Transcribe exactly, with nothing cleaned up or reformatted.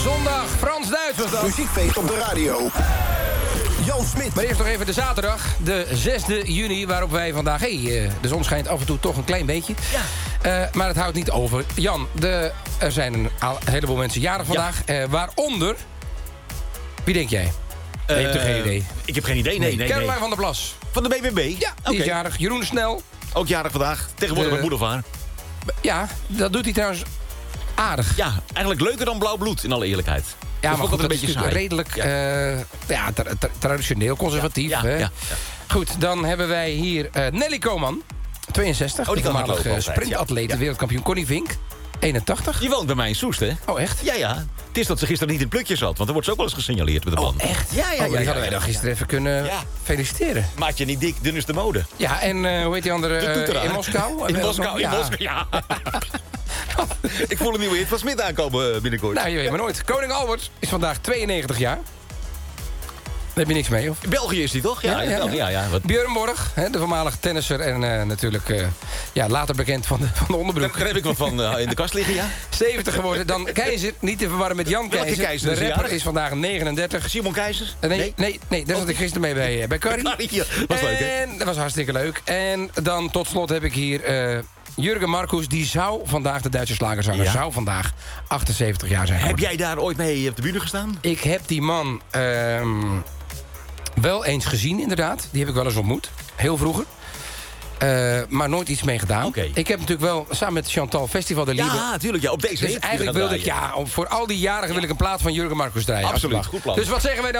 Zondag, Frans-Duits was dat. Muziekfeest op de radio. Jan Smit. Maar eerst nog even de zaterdag, de zesde juni, waarop wij vandaag... Hé, hey, de zon schijnt af en toe toch een klein beetje. Ja. Uh, maar het houdt niet over. Jan, de, er zijn een, een heleboel mensen jarig vandaag. Ja. Uh, waaronder... Wie denk jij? Uh, je hebt toch geen idee? Ik heb geen idee, nee. nee, Caroline nee. van der Plas. Van de B B B? Ja, die okay. is jarig. Jeroen Snel. Ook jarig vandaag. Tegenwoordig met moedervaar. Ja, dat doet hij trouwens aardig. Ja, eigenlijk leuker dan blauw bloed, in alle eerlijkheid. Ja, dat maar goed, een dat beetje is redelijk ja. Uh, ja, tra tra traditioneel, conservatief. Ja, ja, hè? ja, ja. Goed, dan hebben wij hier uh, Nelly Koman, tweeënzestig. Oh, die kan voormalig uh, sprintatleet, ja. wereldkampioen Connie Vink, eenentachtig. Die woont bij mij in Soest, hè? Oh, echt? Ja, ja. Het is dat ze gisteren niet in het plukje zat, want er wordt ze ook wel eens gesignaleerd met de man. Oh, echt? Ja, ja, ja. Oh, die ja, hadden ja, wij dan ja, gisteren ja. even kunnen ja. feliciteren. Maatje niet dik, dun is de mode. Ja, en uh, hoe heet die andere? Uh, in Moskou? In Moskou, in ja. Moskou, ja. Ik voel een nieuwe hit van Smit aankomen binnenkort. Nou, je weet maar nooit. Koning Albert is vandaag tweeënnegentig jaar. Daar heb je niks mee, of? België is die toch? Ja, ja, ja, ja, ja, ja. Wat... Björn Borg, hè, de voormalig tennisser en uh, natuurlijk uh, ja, later bekend van de, van de onderbroek. Daar heb ik wat van uh, in de kast liggen, ja. zeventig geworden. Dan Keizer, niet te verwarren met Jan Welke Keizer. Keizer De is rapper jarig? is vandaag negenendertig. Simon Keizer? Uh, nee, nee, nee, nee, daar zat ik gisteren mee bij, uh, bij Carrie. Ja, was leuk, hè? En dat was hartstikke leuk. En dan tot slot heb ik hier... Uh, Jurgen Marcus, die zou vandaag, de Duitse slagerzanger, ja. zou vandaag achtenzeventig jaar zijn geworden. Heb jij daar ooit mee op de bühne gestaan? Ik heb die man um, wel eens gezien, inderdaad. Die heb ik wel eens ontmoet. Heel vroeger. Uh, maar nooit iets mee gedaan. Okay. Ik heb natuurlijk wel samen met Chantal Festival de Liebe... Ja, natuurlijk. Ja, op deze Dus eigenlijk wilde ik, ja, voor al die jarigen wil ik een plaat van Jurgen Marcus draaien. Absoluut, goed plan. Dus wat zeggen wij dan?